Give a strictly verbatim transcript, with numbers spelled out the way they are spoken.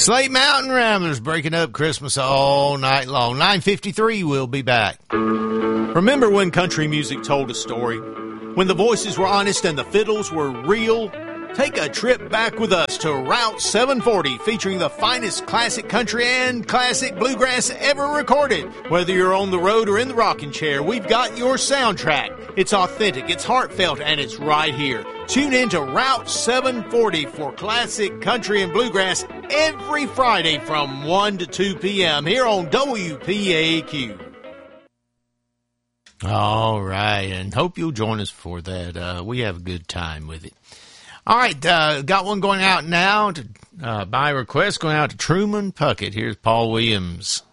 Slate Mountain Ramblers breaking up Christmas all night long. nine fifty-three, we'll be back. Remember when country music told a story? When the voices were honest and the fiddles were real? Take a trip back with us to Route seven forty, featuring the finest classic country and classic bluegrass ever recorded. Whether you're on the road or in the rocking chair, we've got your soundtrack. It's authentic, it's heartfelt, and it's right here. Tune in to Route seven forty for classic country and bluegrass every Friday from one to two p.m. here on W P A Q. All right, and hope you'll join us for that. Uh, we have a good time with it. All right, uh, got one going out now to, uh, by request, going out to Truman Puckett. Here's Paul Williams.